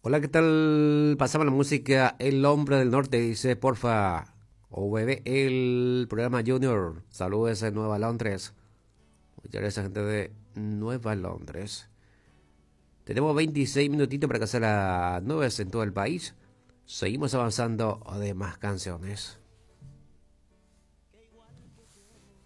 Hola, ¿qué tal? Pasamos la música El Hombre del Norte, dice, porfa. O bebé, el programa Junior. Saludos de Nueva Londres. Muchas gracias, gente de Nueva Londres. Tenemos 26 minutitos para que sea las 9 en todo el país. Seguimos avanzando de más canciones.